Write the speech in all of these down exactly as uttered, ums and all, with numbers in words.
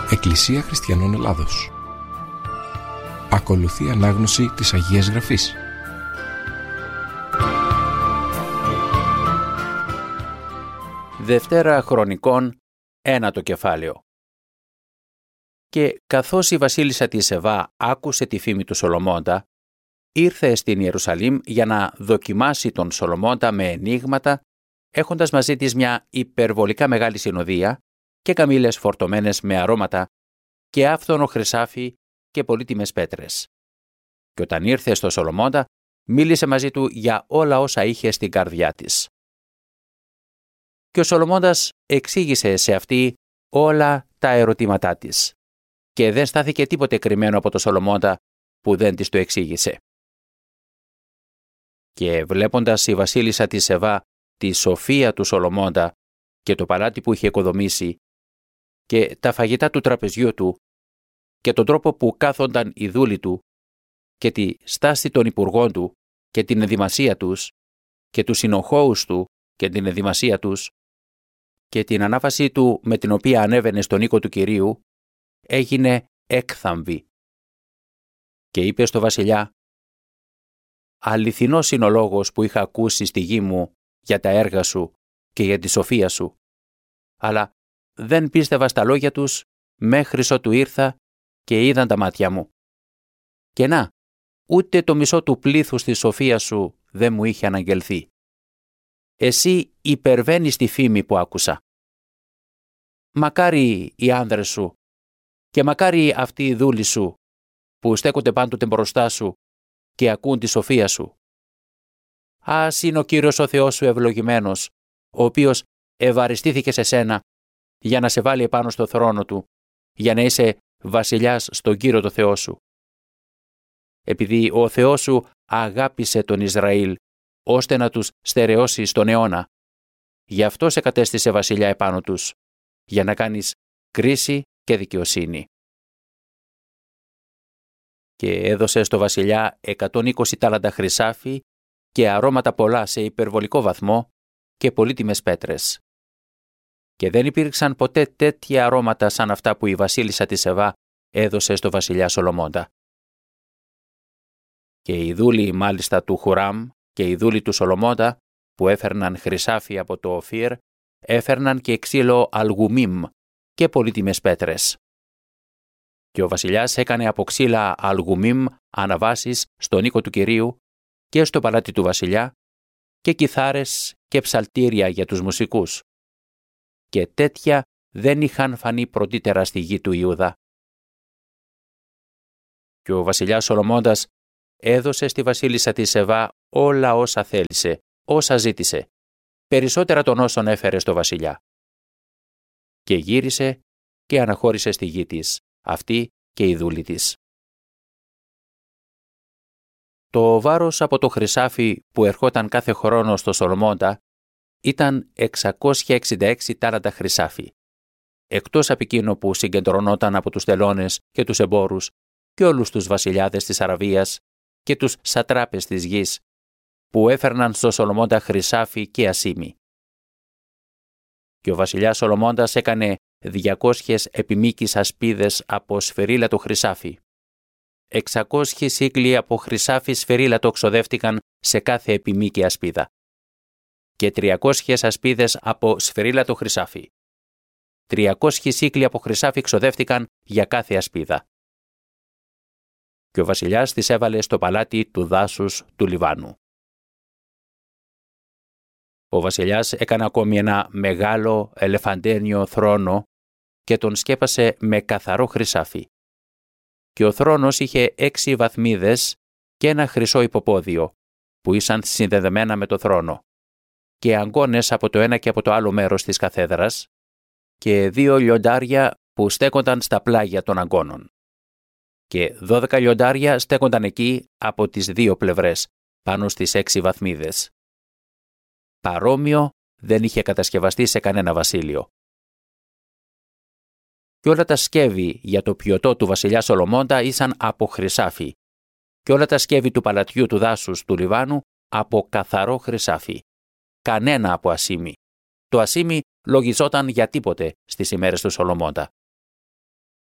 Εκκλησία Χριστιανών Ελλάδος. Ακολουθεί ανάγνωση της Αγίας Γραφής. Δευτέρα Χρονικών, ένατο κεφάλαιο. Και καθώς η βασίλισσα της Σεβά άκουσε τη φήμη του Σολομώντα, ήρθε στην Ιερουσαλήμ για να δοκιμάσει τον Σολομώντα με ενίγματα, έχοντας μαζί της μια υπερβολικά μεγάλη συνοδεία και καμήλες φορτωμένες με αρώματα και άφθονο χρυσάφι και πολύτιμες πέτρες. Και όταν ήρθε στο Σολομώντα, μίλησε μαζί του για όλα όσα είχε στην καρδιά της. Και ο Σολομώντας εξήγησε σε αυτή όλα τα ερωτήματά της και δεν στάθηκε τίποτε κρυμμένο από το Σολομώντα που δεν της το εξήγησε. Και βλέποντας η βασίλισσα της Σεβά τη σοφία του Σολομώντα και το παλάτι που είχε οικοδομήσει και τα φαγητά του τραπεζιού του και τον τρόπο που κάθονταν οι δούλοι του και τη στάση των υπουργών του και την ενδυμασία τους και τους συνοχώους του και την ενδυμασία τους και την ανάβασή του με την οποία ανέβαινε στον οίκο του Κυρίου, έγινε έκθαμβη. Και είπε στο βασιλιά: «Αληθινός είναι ο λόγος που είχα ακούσει στη γη μου για τα έργα σου και για τη σοφία σου, αλλά δεν πίστευα στα λόγια τους μέχρι ότου ήρθα και είδαν τα μάτια μου. Και να, ούτε το μισό του πλήθους της σοφίας σου δεν μου είχε αναγγελθεί. Εσύ υπερβαίνεις τη φήμη που άκουσα. Μακάρι οι άνδρες σου και μακάρι αυτοί οι δούλοι σου που στέκονται πάντοτε μπροστά σου και ακούν τη σοφία σου. Ας είναι ο Κύριος ο Θεός σου ευλογημένος, ο οποίος ευαριστήθηκε σε σένα για να σε βάλει επάνω στο θρόνο του, για να είσαι βασιλιάς στον Κύριο το Θεό σου. Επειδή ο Θεός σου αγάπησε τον Ισραήλ, ώστε να τους στερεώσει στον αιώνα, γι' αυτό σε κατέστησε βασιλιά επάνω τους, για να κάνεις κρίση και δικαιοσύνη. Και έδωσε στο βασιλιά εκατόν είκοσι τάλαντα χρυσάφι και αρώματα πολλά σε υπερβολικό βαθμό και πολύτιμες πέτρες. Και δεν υπήρξαν ποτέ τέτοια αρώματα σαν αυτά που η βασίλισσα της Σεβά έδωσε στο βασιλιά Σολομώντα. Και οι δούλοι μάλιστα του Χουράμ και οι δούλοι του Σολομώντα που έφερναν χρυσάφι από το Οφύρ, έφερναν και ξύλο αλγουμίμ και πολύτιμες πέτρες. Και ο βασιλιάς έκανε από ξύλα αλγουμίμ αναβάσεις στον οίκο του Κυρίου και στο παλάτι του βασιλιά και κιθάρες και ψαλτήρια για τους μουσικούς. Και τέτοια δεν είχαν φανεί πρωτήτερα στη γη του Ιούδα. Και ο βασιλιάς Σολομώντας έδωσε στη βασίλισσα της Σεβά όλα όσα θέλησε, όσα ζήτησε, περισσότερα των όσων έφερε στο βασιλιά. Και γύρισε και αναχώρησε στη γη της, αυτή και η δούλη της. Το βάρος από το χρυσάφι που ερχόταν κάθε χρόνο στο Σολομώντα ήταν εξακόσια εξήντα έξι τάλαντα χρυσάφι, εκτός από εκείνο που συγκεντρωνόταν από τους τελώνες και τους εμπόρους και όλους τους βασιλιάδες της Αραβίας και τους σατράπες της γης, που έφερναν στο Σολομώντα χρυσάφι και ασήμι. Και ο βασιλιάς Σολομώντας έκανε διακόσιες επιμήκης ασπίδες από σφυρίλατο χρυσάφι. Εξακόσιοι σύκλοι από χρυσάφι σφυρίλατο ξοδεύτηκαν σε κάθε επιμήκη ασπίδα. Και τριακόσιες ασπίδες από σφυρίλατο χρυσάφι. Τριακόσιοι σύκλοι από χρυσάφι ξοδεύτηκαν για κάθε ασπίδα. Και ο βασιλιάς τις έβαλε στο παλάτι του δάσους του Λιβάνου. Ο βασιλιάς έκανε ακόμη ένα μεγάλο ελεφαντένιο θρόνο και τον σκέπασε με καθαρό χρυσάφι. Και ο θρόνος είχε έξι βαθμίδες και ένα χρυσό υποπόδιο που ήσαν συνδεδεμένα με το θρόνο και αγκώνες από το ένα και από το άλλο μέρος της καθέδρας και δύο λιοντάρια που στέκονταν στα πλάγια των αγκώνων. Και δώδεκα λιοντάρια στέκονταν εκεί από τις δύο πλευρές πάνω στις έξι βαθμίδες. Παρόμοιο δεν είχε κατασκευαστεί σε κανένα βασίλειο. Και όλα τα σκεύη για το πιωτό του βασιλιά Σολομώντα ήσαν από χρυσάφι και όλα τα σκεύη του παλατιού του δάσους του Λιβάνου από καθαρό χρυσάφι. Κανένα από ασήμι. Το ασήμι λογιζόταν για τίποτε στις ημέρες του Σολομώντα.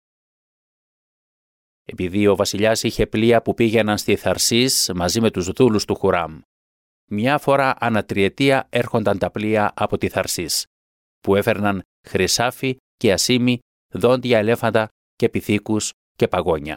επειδή ο βασιλιάς είχε πλοία που πήγαιναν στη Θαρσής μαζί με τους δούλους του Χουράμ. Μια φορά ανά τριετία έρχονταν τα πλοία από τη Θαρσής, που έφερναν χρυσάφι και ασίμι, δόντια ελέφαντα και πυθίκους και παγόνια.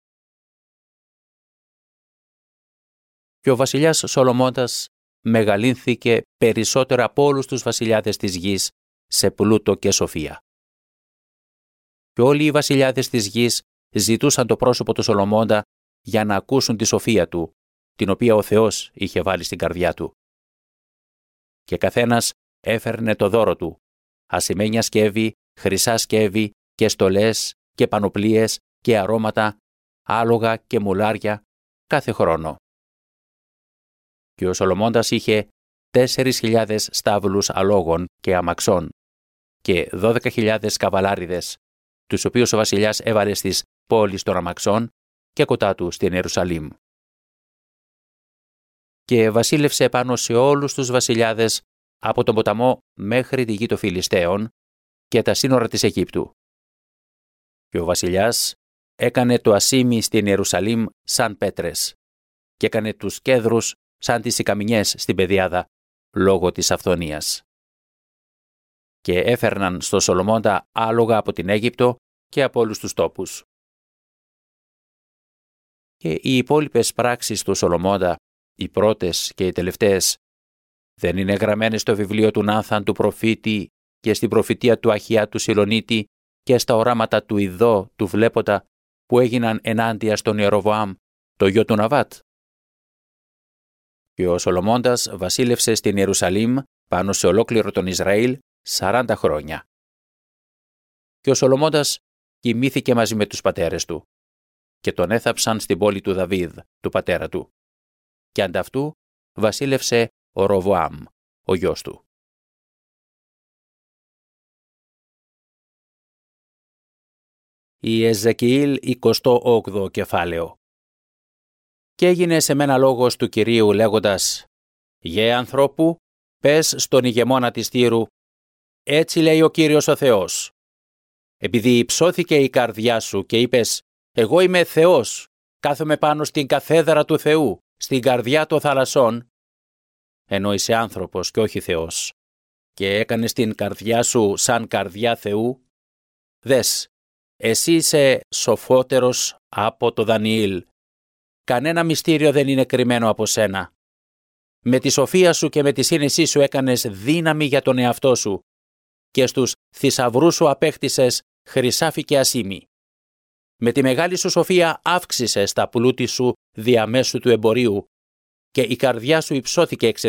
Και ο βασιλιάς Σολομώντας μεγαλύνθηκε περισσότερο από όλους τους βασιλιάδες της γης σε πλούτο και σοφία. Και όλοι οι βασιλιάδες της γης ζητούσαν το πρόσωπο του Σολομώντα για να ακούσουν τη σοφία του, την οποία ο Θεός είχε βάλει στην καρδιά του. Και καθένας έφερνε το δώρο του, ασημένια σκεύη, χρυσά σκεύη και στολές και πανοπλίες και αρώματα, άλογα και μουλάρια κάθε χρόνο. Και ο Σολομώντας είχε τέσσερις χιλιάδες στάβλους αλόγων και αμαξών και δώδεκα χιλιάδες καβαλάριδες, τους οποίους ο βασιλιάς έβαλε στις πόλεις των αμαξών και κοντά του στην Ιερουσαλήμ. Και βασίλευσε πάνω σε όλους τους βασιλιάδες από τον ποταμό μέχρι τη γη των Φιλιστέων και τα σύνορα της Αιγύπτου. Και ο βασιλιάς έκανε το ασίμι στην Ιερουσαλήμ σαν πέτρες και έκανε τους κέδρους σαν τις σικαμινιές στην πεδιάδα λόγω της αυθονίας. Και έφερναν στο Σολομώντα άλογα από την Αίγυπτο και από όλους τους τόπους. Και οι υπόλοιπες πράξεις του Σολομώντα, οι πρώτες και οι τελευταίες, δεν είναι γραμμένες στο βιβλίο του Νάθαν του προφήτη και στην προφητεία του Αχιά του Σιλονίτη και στα οράματα του Ιδώ του Βλέποντα που έγιναν ενάντια στον Ιεροβοάμ, το γιο του Ναβάτ? Και ο Σολομώντας βασίλευσε στην Ιερουσαλήμ πάνω σε ολόκληρο τον Ισραήλ σαράντα χρόνια. Και ο Σολομώντας κοιμήθηκε μαζί με τους πατέρες του και τον έθαψαν στην πόλη του Δαβίδ, του πατέρα του. Και ανταυτού βασίλευσε ο Ροβοάμ, ο γιος του. Η Εζεκιήλ εικοστό όγδοο κεφάλαιο. Και έγινε σε μένα λόγος του Κυρίου λέγοντας: «Γε ανθρώπου, πες στον ηγεμόνα της Τύρου, έτσι λέει ο Κύριος ο Θεός. Επειδή υψώθηκε η καρδιά σου και είπες, εγώ είμαι Θεός, κάθομαι πάνω στην καθέδρα του Θεού, στην καρδιά των θαλασσών, ενώ είσαι άνθρωπος και όχι Θεός, και έκανες την καρδιά σου σαν καρδιά Θεού, δες, εσύ είσαι σοφότερος από το Δανιήλ. Κανένα μυστήριο δεν είναι κρυμμένο από σένα. Με τη σοφία σου και με τη σύνεσή σου έκανες δύναμη για τον εαυτό σου και στους θησαυρούς σου απέκτησες χρυσάφι και ασίμι. Με τη μεγάλη σου σοφία αύξησες τα πλούτη σου διαμέσου του εμπορίου και η καρδιά σου υψώθηκε εξαιτίας